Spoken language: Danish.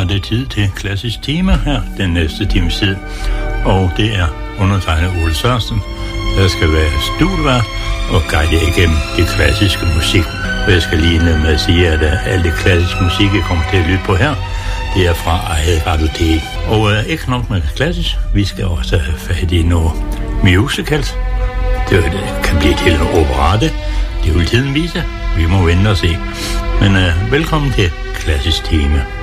er det tid til klassisk tema her den næste times tid. Og det er undertegnet Ole Sørensen, der skal være studievært og guide jer igennem det klassiske musik. Og jeg skal lige med at sige, at alt det klassiske musik, jeg kommer til at lytte på her, det er fra eget radiotek. Og ikke nok med klassisk, vi skal også have fat i noget musicals. Det kan blive til en operette. Det vil tiden vise. Vi må vente og se. Men velkommen til klassisk tema.